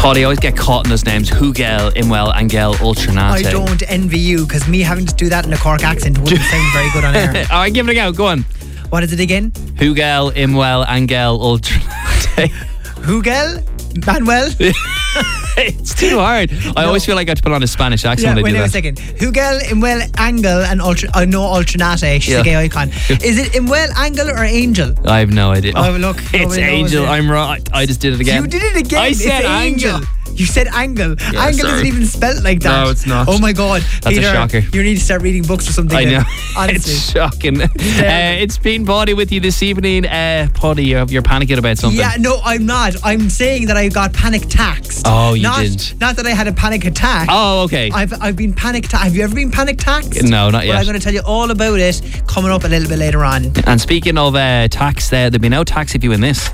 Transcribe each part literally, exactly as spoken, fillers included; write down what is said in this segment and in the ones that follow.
Paddy, I always get caught in those names. Hugel, Imwell, Angel, Ultranate. I don't envy you, because me having to do that in a Cork accent wouldn't sound very good on air. Alright, give it a go. Go on. What is it again? Hugel, Imwell, Angel, Ultranate. Hugel? Manuel? It's too hard. I No. always feel like I have to put on a Spanish accent Yeah, when I wait do a that. second. Hugel, Imwell, Angel, and Ultra. I know Ultranate. She's Yeah. a gay icon. Is it Imwell, Angel, or Angel? I have no idea. Oh, look, It's nobody knows Angel. it. I'm right. I just did it again. You did it again. I It's said Angel. Angel. You said Angle. Yeah, Angle sorry. isn't even spelled like that. No, it's not. Oh my God. That's a Peter, shocker. You need to start reading books or something. I then. know. Honestly. It's shocking. Uh, it's been Paddy with you this evening. Uh, Paddy, you're, you're panicking about something. Yeah, no, I'm not. I'm saying that I got panic taxed. Oh, you not, didn't. Not that I had a panic attack. Oh, okay. I've I've been panic taxed. Have you ever been panic taxed? No, not Well, yet. I'm going to tell you all about it coming up a little bit later on. And speaking of uh, tax, uh, there'll be no tax if you win this.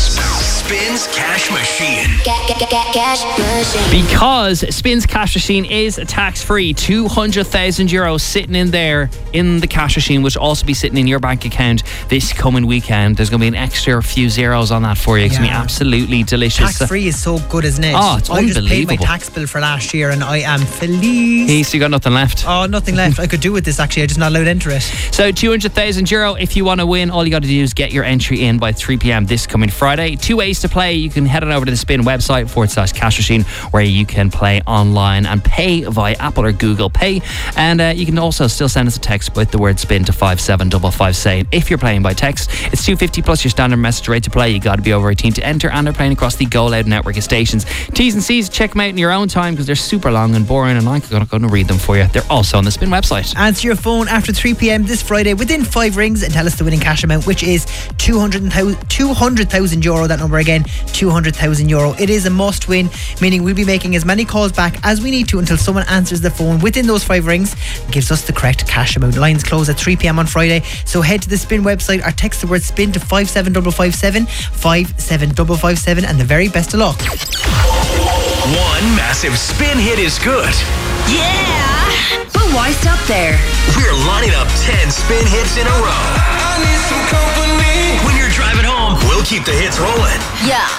Spins Cash Machine. Get, get, get, get, cash machine. Because Spins Cash Machine is tax-free. two hundred thousand euros sitting in there in the cash machine, which will also be sitting in your bank account this coming weekend. There's going to be an extra few zeros on that for you. It's going to be Yeah. absolutely delicious. Tax free is so good, isn't it? Oh, it's I just paid my unbelievable. tax bill for last year and I am feliz. He's still got nothing left. Oh, nothing left. I could do with this actually. I'm just not allowed to enter it. So two hundred thousand euro if you want to win. All you got to do is get your entry in by three p.m. this coming Friday. Two ways to play. You can head on over to the Spin website forward slash cash machine where you can play online and pay via Apple or Google Pay. And uh, you can also still send us a text with the word spin to five seven five five saying if you're playing by text. It's two hundred fifty plus your standard message rate to play. You got to be over eighteen to enter, and they're playing across the Go Loud network of stations. T's and C's, check them out in your own time because they're super long and boring and I'm not going to read them for you. They're also on the Spin website. Answer your phone after three p.m. this Friday within five rings and tell us the winning cash amount, which is two hundred thousand euro. That number again, two hundred thousand euro. It is a must win, meaning we'll be making as many calls back as we need to until someone answers the phone within those five rings and gives us the correct cash amount. Lines close at three p.m. on Friday, so head to the Spin website or text the word spin to five seven five five seven, five seven five five seven, and the very best of luck. One massive spin hit is good. Yeah! But why stop there? We're lining up ten spin hits in a row. I need some company. When you're driving home, we'll keep the hits rolling. Yeah.